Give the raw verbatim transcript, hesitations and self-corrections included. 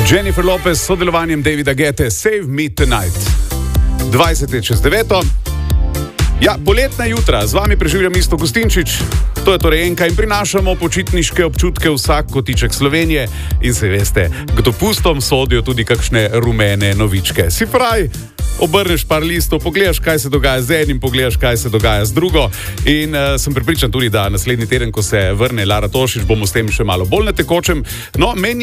Jennifer Lopez s sodelovanjem Davida Guette, Save Me Tonight. dvajset je čez deveto. Ja, poletna jutra, z vami preživljam Isto Gustinčič. To je torej Enka in prinašamo počitniške občutke vsak kotiček Slovenije. In se veste, k dopustom sodijo tudi kakšne rumene novičke. Si pravi, obrneš par listov, pogledaš, kaj se dogaja z enim, pogledaš, kaj se dogaja z drugo. In uh, sem prepričan tudi, da naslednji teden, ko se vrne Lara Tošić, bomo s tem še malo bolj na tekočem. No, meni